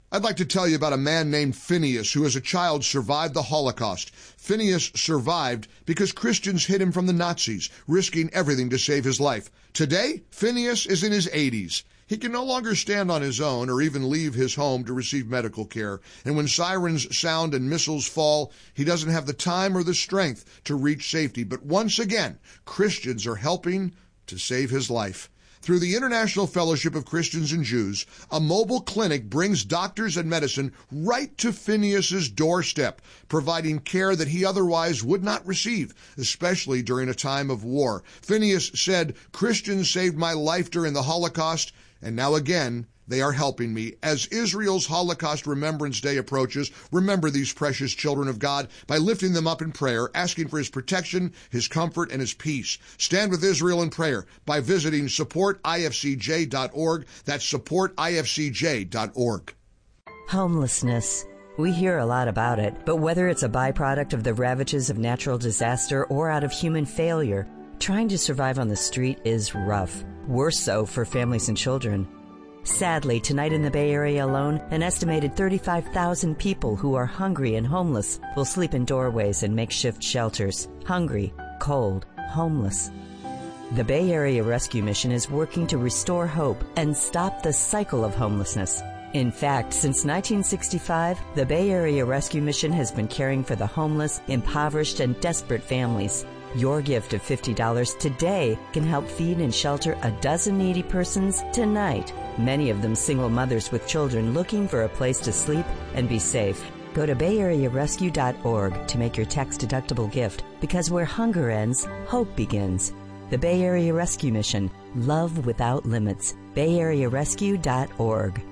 I'd like to tell you about a man named Phineas who as a child survived the Holocaust. Phineas survived because Christians hid him from the Nazis, risking everything to save his life. Today, Phineas is in his 80s. He can no longer stand on his own or even leave his home to receive medical care. And when sirens sound and missiles fall, he doesn't have the time or the strength to reach safety. But once again, Christians are helping to save his life. Through the International Fellowship of Christians and Jews, a mobile clinic brings doctors and medicine right to Phineas's doorstep, providing care that he otherwise would not receive, especially during a time of war. Phineas said, "Christians saved my life during the Holocaust, and now again, they are helping me." As Israel's Holocaust Remembrance Day approaches, remember these precious children of God by lifting them up in prayer, asking for his protection, his comfort, and his peace. Stand with Israel in prayer by visiting supportifcj.org. That's supportifcj.org. Homelessness. We hear a lot about it, but whether it's a byproduct of the ravages of natural disaster or out of human failure, trying to survive on the street is rough. Worse so for families and children. Sadly, tonight in the Bay Area alone, an estimated 35,000 people who are hungry and homeless will sleep in doorways and makeshift shelters. Hungry, cold, homeless. The Bay Area Rescue Mission is working to restore hope and stop the cycle of homelessness. In fact, since 1965, the Bay Area Rescue Mission has been caring for the homeless, impoverished, and desperate families. Your gift of $50 today can help feed and shelter a dozen needy persons tonight. Many of them single mothers with children looking for a place to sleep and be safe. Go to BayAreaRescue.org to make your tax-deductible gift, because where hunger ends, hope begins. The Bay Area Rescue Mission. Love without limits. BayAreaRescue.org.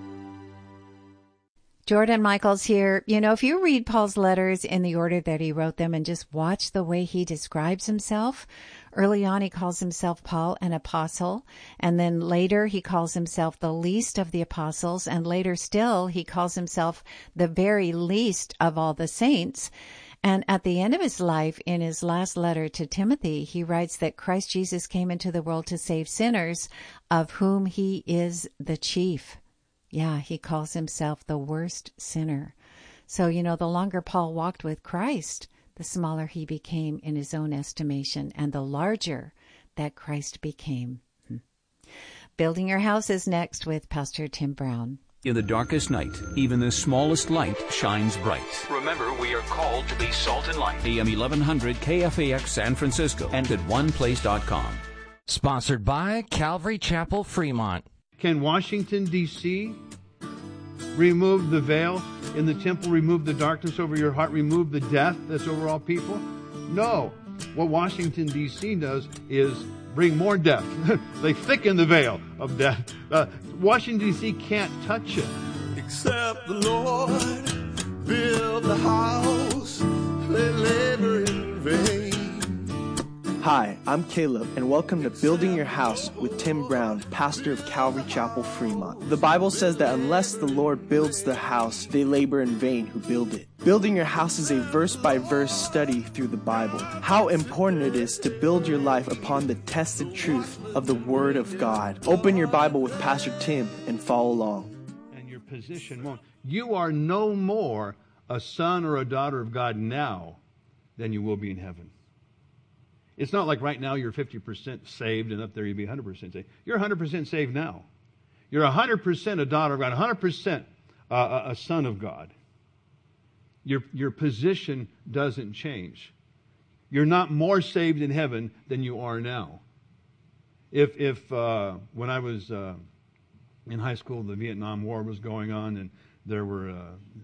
Jordan Michaels here. You know, if you read Paul's letters in the order that he wrote them and just watch the way he describes himself, early on he calls himself Paul, an apostle, and then later he calls himself the least of the apostles, and later still he calls himself the very least of all the saints. And at the end of his life, in his last letter to Timothy, he writes that Christ Jesus came into the world to save sinners, of whom he is the chief. Yeah, he calls himself the worst sinner. So, you know, the longer Paul walked with Christ, the smaller he became in his own estimation, and the larger that Christ became. Building Your House is next with Pastor Tim Brown. In the darkest night, even the smallest light shines bright. Remember, we are called to be salt and light. AM 1100 KFAX San Francisco and at oneplace.com. Sponsored by Calvary Chapel, Fremont. Can Washington, D.C. remove the veil in the temple, remove the darkness over your heart, remove the death that's over all people? No. What Washington, D.C. does is bring more death. They thicken the veil of death. Washington, D.C. can't touch it. Except the Lord build the house, they labor in vain. Hi, I'm Caleb, and welcome to Building Your House with Tim Brown, pastor of Calvary Chapel, Fremont. The Bible says that unless the Lord builds the house, they labor in vain who build it. Building Your House is a verse-by-verse study through the Bible. How important it is to build your life upon the tested truth of the Word of God. Open your Bible with Pastor Tim and follow along. And your position won't. You are no more a son or a daughter of God now than you will be in heaven. It's not like right now you're 50% saved and up there you'll be 100% saved. You're 100% saved now. You're 100% a daughter of God, 100% a son of God. Your position doesn't change. You're not more saved in heaven than you are now. If when I was in high school, the Vietnam War was going on, and there were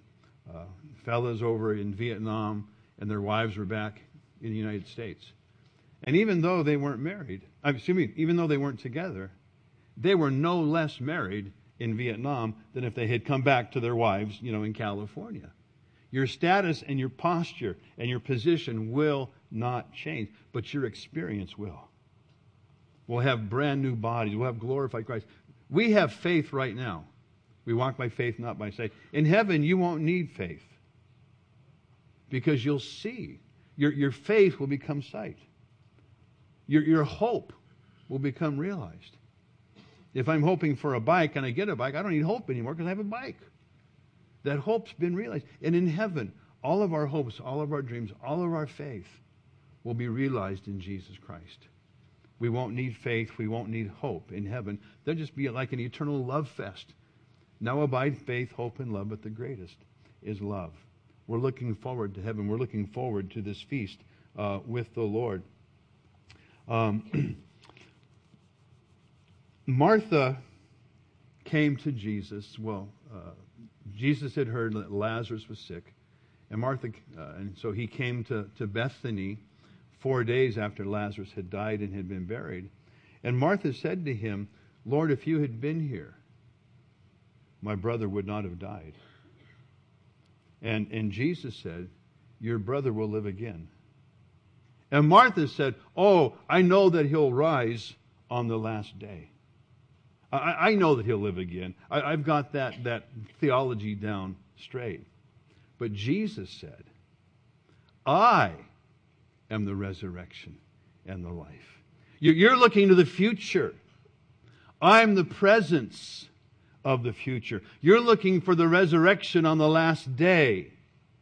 fellas over in Vietnam, and their wives were back in the United States. And even though they weren't married, even though they weren't together, they were no less married in Vietnam than if they had come back to their wives, in California. Your status and your posture and your position will not change, but your experience will. We'll have brand new bodies. We'll have glorified Christ. We have faith right now. We walk by faith, not by sight. In heaven, you won't need faith because you'll see. Your faith will become sight. Your hope will become realized. If I'm hoping for a bike and I get a bike, I don't need hope anymore because I have a bike. That hope's been realized. And in heaven, all of our hopes, all of our dreams, all of our faith will be realized in Jesus Christ. We won't need faith. We won't need hope in heaven. There'll just be like an eternal love fest. Now abide faith, hope, and love, but the greatest is love. We're looking forward to heaven. We're looking forward to this feast with the Lord. Martha came to Jesus. Jesus had heard that Lazarus was sick. And and so he came to Bethany 4 days after Lazarus had died and had been buried. And Martha said to him, Lord, if you had been here, my brother would not have died. And Jesus said, your brother will live again. And Martha said, oh, I know that he'll rise on the last day. I know that he'll live again. I've got that theology down straight. But Jesus said, I am the resurrection and the life. You're looking to the future. I'm the presence of the future. You're looking for the resurrection on the last day.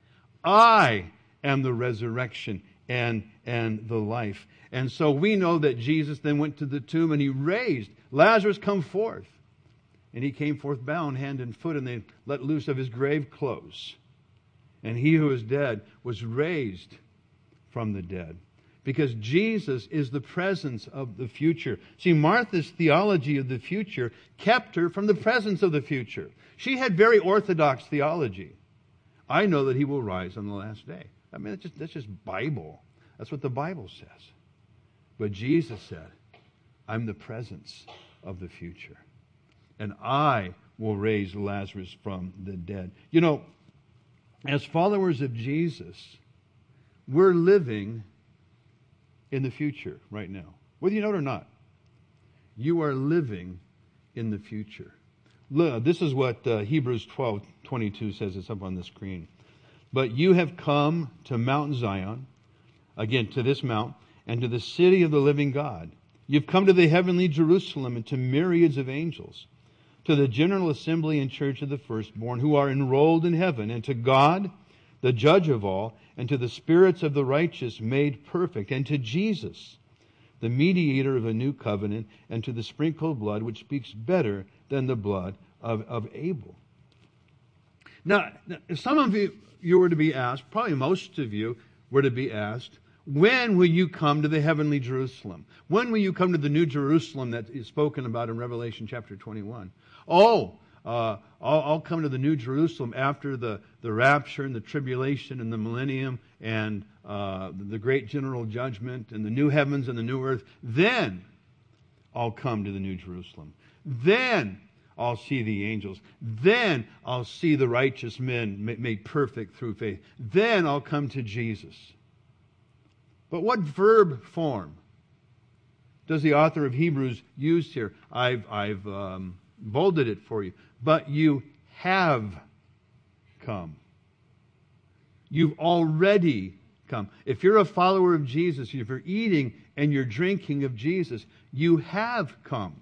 I am the resurrection and the life. And so we know that Jesus then went to the tomb and he raised Lazarus, come forth. And he came forth bound hand and foot, and they let loose of his grave clothes. And he who was dead was raised from the dead. Because Jesus is the presence of the future. See, Martha's theology of the future kept her from the presence of the future. She had very orthodox theology. I know that he will rise on the last day. I mean, that's just Bible. That's what the Bible says. But Jesus said, I'm the presence of the future. And I will raise Lazarus from the dead. You know, as followers of Jesus, we're living in the future right now. Whether you know it or not, you are living in the future. Look, this is what Hebrews 12:22 says. It's up on the screen. But you have come to Mount Zion, again, to this mount, and to the city of the living God. You've come to the heavenly Jerusalem and to myriads of angels, to the general assembly and church of the firstborn who are enrolled in heaven, and to God, the judge of all, and to the spirits of the righteous made perfect, and to Jesus, the mediator of a new covenant, and to the sprinkled blood which speaks better than the blood of Abel. Now, if some of you were to be asked, probably most of you were to be asked, when will you come to the heavenly Jerusalem? When will you come to the new Jerusalem that is spoken about in Revelation chapter 21? I'll come to the new Jerusalem after the rapture and the tribulation and the millennium and the great general judgment and the new heavens and the new earth. Then I'll come to the new Jerusalem. Then I'll see the angels. Then I'll see the righteous men made perfect through faith. Then I'll come to Jesus. But what verb form does the author of Hebrews use here? I've bolded it for you. But you have come. You've already come. If you're a follower of Jesus, if you're eating and you're drinking of Jesus, you have come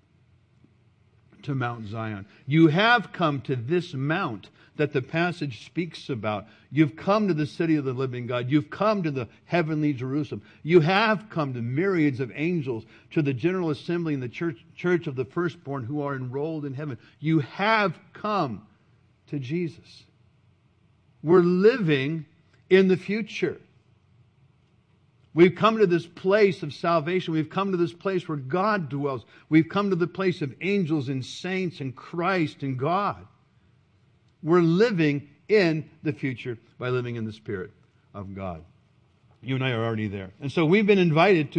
to Mount Zion. You have come to this mount that the passage speaks about. You've come to the city of the living God. You've come to the heavenly Jerusalem. You have come to myriads of angels, to the general assembly and the church of the firstborn who are enrolled in heaven. You have come to Jesus. We're living in the future. We've come to this place of salvation. We've come to this place where God dwells. We've come to the place of angels and saints and Christ and God. We're living in the future by living in the Spirit of God. You and I are already there. And so we've been invited to